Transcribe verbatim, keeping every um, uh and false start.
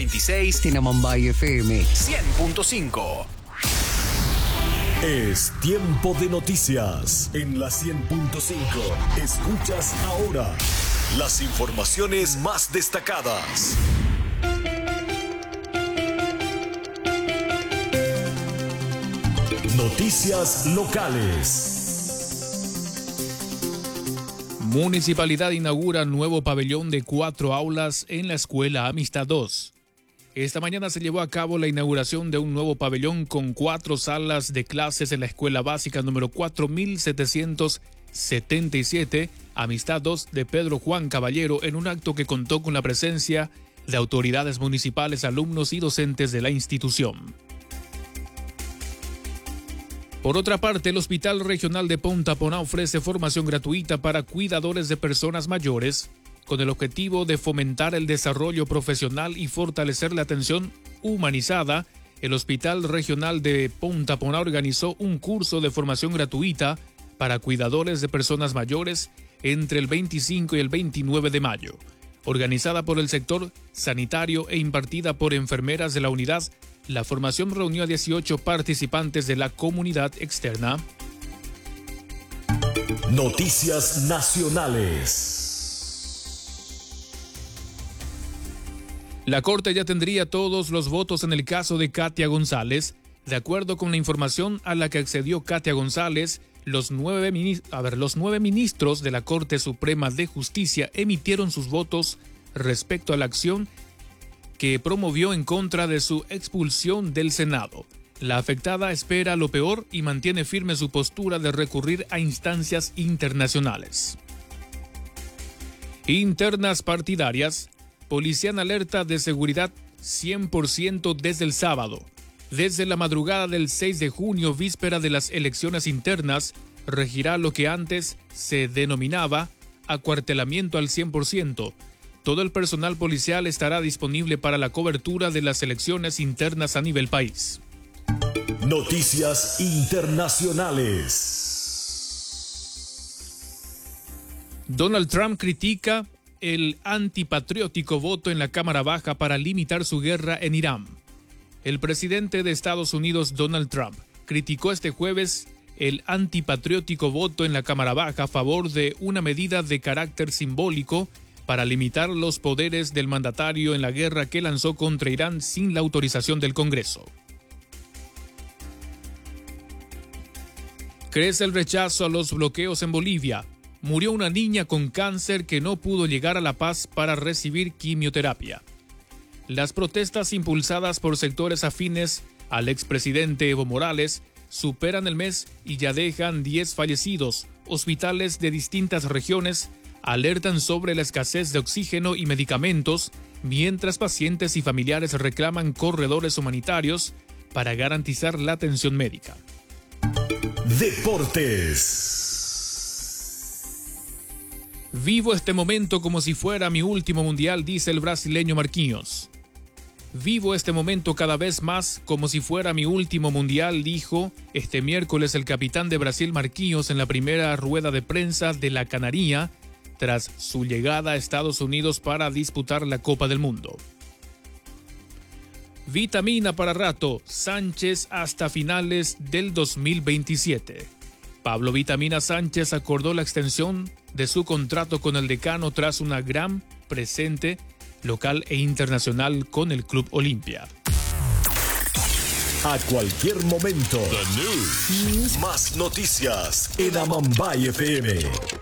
veintiséis en Amambay F M cien punto cinco. Es tiempo de noticias en la cien punto cinco. Escuchas ahora las informaciones más destacadas. Noticias locales. Municipalidad inaugura nuevo pabellón de cuatro aulas en la Escuela Amistad dos. Esta mañana se llevó a cabo la inauguración de un nuevo pabellón con cuatro salas de clases en la Escuela Básica número cuatro mil setecientos setenta y siete, Amistad dos de Pedro Juan Caballero, en un acto que contó con la presencia de autoridades municipales, alumnos y docentes de la institución. Por otra parte, el Hospital Regional de Punta Poná ofrece formación gratuita para cuidadores de personas mayores con el objetivo de fomentar el desarrollo profesional y fortalecer la atención humanizada. El Hospital Regional de Punta Poná organizó un curso de formación gratuita para cuidadores de personas mayores entre el veinticinco y el veintinueve de mayo, organizada por el sector sanitario e impartida por enfermeras de la unidad. La formación reunió a dieciocho participantes de la comunidad externa. Noticias nacionales. La Corte ya tendría todos los votos en el caso de Katia González. De acuerdo con la información a la que accedió Katia González, los nueve, mini- a ver, los nueve ministros de la Corte Suprema de Justicia emitieron sus votos respecto a la acción que promovió en contra de su expulsión del Senado. La afectada espera lo peor y mantiene firme su postura de recurrir a instancias internacionales. Internas partidarias. Policía en alerta de seguridad cien por ciento desde el sábado. Desde la madrugada del seis de junio, víspera de las elecciones internas, regirá lo que antes se denominaba acuartelamiento al cien por ciento. Todo el personal policial estará disponible para la cobertura de las elecciones internas a nivel país. Noticias internacionales. Donald Trump critica el antipatriótico voto en la Cámara Baja para limitar su guerra en Irán. El presidente de Estados Unidos, Donald Trump, criticó este jueves el antipatriótico voto en la Cámara Baja a favor de una medida de carácter simbólico para limitar los poderes del mandatario en la guerra que lanzó contra Irán sin la autorización del Congreso. Crece el rechazo a los bloqueos en Bolivia. Murió una niña con cáncer que no pudo llegar a La Paz para recibir quimioterapia. Las protestas impulsadas por sectores afines al expresidente Evo Morales superan el mes y ya dejan diez fallecidos. Hospitales de distintas regiones alertan sobre la escasez de oxígeno y medicamentos, mientras pacientes y familiares reclaman corredores humanitarios para garantizar la atención médica. Deportes. Vivo este momento como si fuera mi último mundial, dice el brasileño Marquinhos. Vivo este momento cada vez más como si fuera mi último mundial, dijo este miércoles el capitán de Brasil Marquinhos en la primera rueda de prensa de la Canaria tras su llegada a Estados Unidos para disputar la Copa del Mundo. Vitamina para rato, Sánchez hasta finales del dos mil veintisiete. Pablo Vitamina Sánchez acordó la extensión de su contrato con el Decano tras una gran presente local e internacional con el Club Olimpia. A cualquier momento, The News. Más noticias en Amambay F M.